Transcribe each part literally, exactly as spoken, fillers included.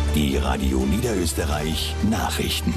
Die Radio Niederösterreich Nachrichten.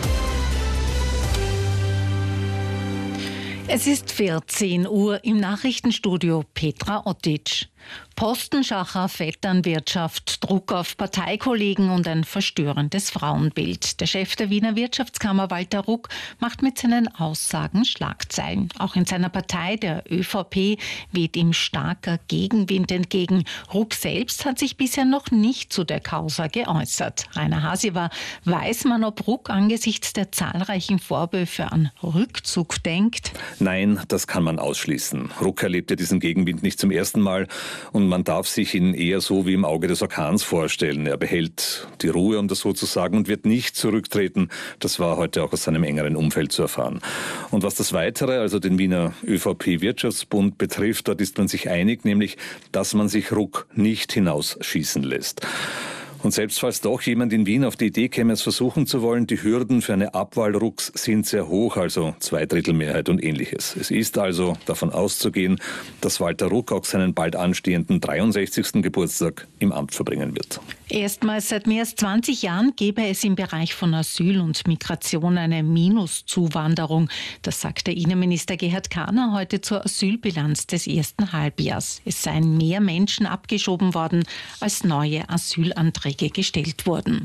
Es ist vierzehn Uhr im Nachrichtenstudio Petra Ottic. Postenschacher, Vetternwirtschaft, Druck auf Parteikollegen und ein verstörendes Frauenbild. Der Chef der Wiener Wirtschaftskammer, Walter Ruck, macht mit seinen Aussagen Schlagzeilen. Auch in seiner Partei, der ÖVP, weht ihm starker Gegenwind entgegen. Ruck selbst hat sich bisher noch nicht zu der Causa geäußert. Rainer Hasiwa, weiß man, ob Ruck angesichts der zahlreichen Vorwürfe an Rückzug denkt? Nein, das kann man ausschließen. Ruck erlebt ja diesen Gegenwind nicht zum ersten Mal. Und man darf sich ihn eher so wie im Auge des Orkans vorstellen. Er behält die Ruhe, um das so zu sagen, und wird nicht zurücktreten. Das war heute auch aus seinem engeren Umfeld zu erfahren. Und was das Weitere, also den Wiener ÖVP-Wirtschaftsbund betrifft, dort ist man sich einig, nämlich, dass man sich Ruck nicht hinausschießen lässt. Und selbst falls doch jemand in Wien auf die Idee käme, es versuchen zu wollen, die Hürden für eine Abwahl Rucks sind sehr hoch, also Zweidrittelmehrheit und Ähnliches. Es ist also davon auszugehen, dass Walter Ruck auch seinen bald anstehenden dreiundsechzigsten Geburtstag im Amt verbringen wird. Erstmals seit mehr als zwanzig Jahren gäbe es im Bereich von Asyl und Migration eine Minuszuwanderung. Das sagte Innenminister Gerhard Kahner heute zur Asylbilanz des ersten Halbjahrs. Es seien mehr Menschen abgeschoben worden, als neue Asylanträge gestellt wurden.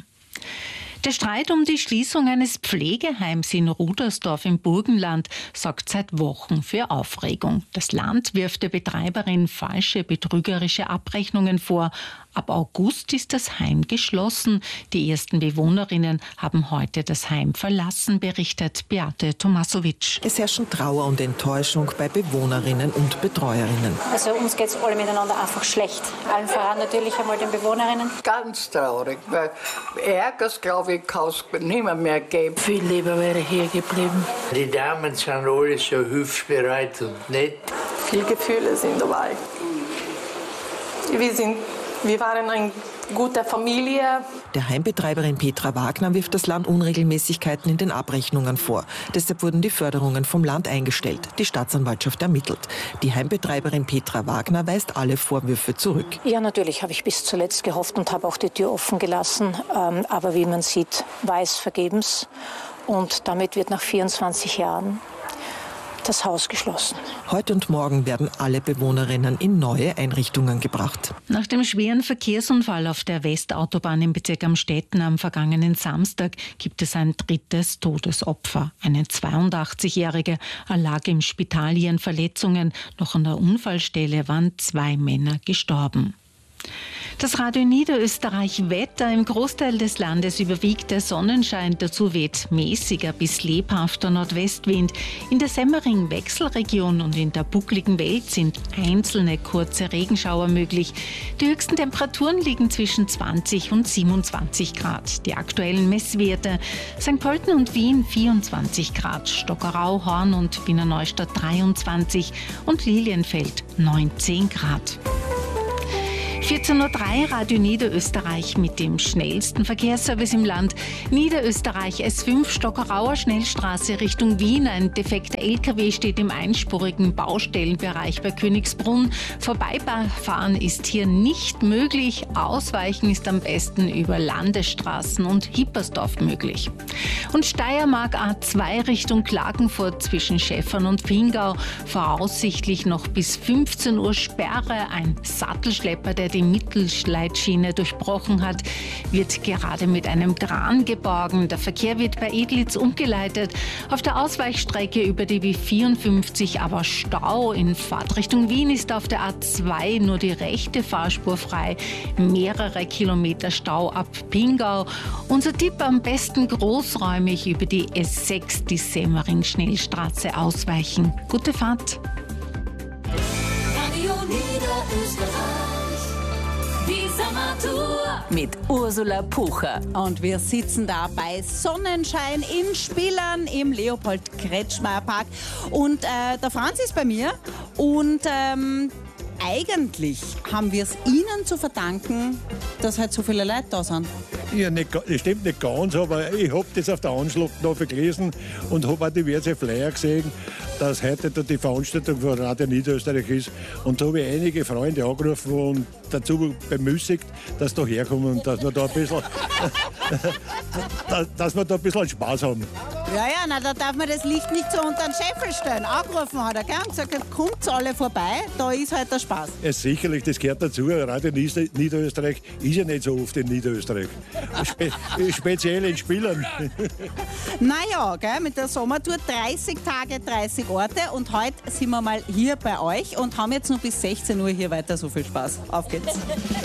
Der Streit um die Schließung eines Pflegeheims in Rudersdorf im Burgenland sorgt seit Wochen für Aufregung. Das Land wirft der Betreiberin falsche, betrügerische Abrechnungen vor. Ab August ist das Heim geschlossen. Die ersten Bewohnerinnen haben heute das Heim verlassen, berichtet Beate Tomasovic. Es herrschen Trauer und Enttäuschung bei Bewohnerinnen und Betreuerinnen. Also uns geht es alle miteinander einfach schlecht. Allen voran natürlich einmal den Bewohnerinnen. Ganz traurig, weil Ärgers, glaube ich, kann es nicht mehr geben. Viel lieber wäre hier geblieben. Die Damen sind alle so hilfsbereit und nett. Viele Gefühle sind dabei. Wir sind Wir waren eine gute Familie. Der Heimbetreiberin Petra Wagner wirft das Land Unregelmäßigkeiten in den Abrechnungen vor. Deshalb wurden die Förderungen vom Land eingestellt. Die Staatsanwaltschaft ermittelt. Die Heimbetreiberin Petra Wagner weist alle Vorwürfe zurück. Ja, natürlich habe ich bis zuletzt gehofft und habe auch die Tür offen gelassen. Aber wie man sieht, war es vergebens. Und damit wird nach vierundzwanzig Jahren das Haus geschlossen. Heute und morgen werden alle Bewohnerinnen in neue Einrichtungen gebracht. Nach dem schweren Verkehrsunfall auf der Westautobahn im Bezirk Amstetten am vergangenen Samstag gibt es ein drittes Todesopfer. Eine zweiundachtzigjährige erlag im Spital ihren Verletzungen. Noch an der Unfallstelle waren zwei Männer gestorben. Das Radio Niederösterreich Wetter. Im Großteil des Landes überwiegt der Sonnenschein. Dazu weht mäßiger bis lebhafter Nordwestwind. In der Semmering-Wechselregion und in der buckligen Welt sind einzelne kurze Regenschauer möglich. Die höchsten Temperaturen liegen zwischen zwanzig und siebenundzwanzig Grad. Die aktuellen Messwerte: Sankt Pölten und Wien vierundzwanzig Grad, Stockerau, Horn und Wiener Neustadt dreiundzwanzig und Lilienfeld neunzehn Grad. vierzehn Uhr drei Radio Niederösterreich mit dem schnellsten Verkehrsservice im Land. Niederösterreich S fünf Stockerauer Schnellstraße Richtung Wien. Ein defekter L K W steht im einspurigen Baustellenbereich bei Königsbrunn. Vorbeifahren ist hier nicht möglich. Ausweichen ist am besten über Landesstraßen und Hippersdorf möglich. Und Steiermark A zwei Richtung Klagenfurt zwischen Schäffern und Pingau. Voraussichtlich noch bis fünfzehn Uhr Sperre. Ein Sattelschlepper, der die Mittelleitschiene durchbrochen hat, wird gerade mit einem Kran geborgen. Der Verkehr wird bei Edlitz umgeleitet. Auf der Ausweichstrecke über die B vierundfünfzig aber Stau. In Fahrtrichtung Wien ist auf der A zwei nur die rechte Fahrspur frei. Mehrere Kilometer Stau ab Pingau. Unser Tipp: am besten großräumig über die S sechs, die Semmering-Schnellstraße ausweichen. Gute Fahrt! Radio Niederösterreich. Mit Ursula Pucher. Und wir sitzen da bei Sonnenschein in Spillern im Leopold-Kretschmayr-Park. Und äh, der Franz ist bei mir. Und ähm, eigentlich haben wir es Ihnen zu verdanken, dass halt so viele Leute da sind. Ja, nicht, das stimmt nicht ganz, aber ich habe das auf der Anschlagtafel gelesen und habe auch diverse Flyer gesehen. dass heute da die Veranstaltung von Radio Niederösterreich ist. Und da habe ich einige Freunde angerufen und dazu bemüßigt, dass da herkommen und dass wir da ein bisschen, dass, dass wir da ein bisschen Spaß haben. Ja, ja, na, da darf man das Licht nicht so unter den Scheffel stellen. Angerufen hat er, gell? Und gesagt, kommt alle vorbei, da ist halt der Spaß. Ja, sicherlich, das gehört dazu. Radio Niederösterreich ist ja nicht so oft in Niederösterreich. Spe speziell in Spielern. Naja, gell, mit der Sommertour dreißig Tage, dreißig Orte und heute sind wir mal hier bei euch und haben jetzt noch bis sechzehn Uhr hier weiter so viel Spaß. Auf geht's.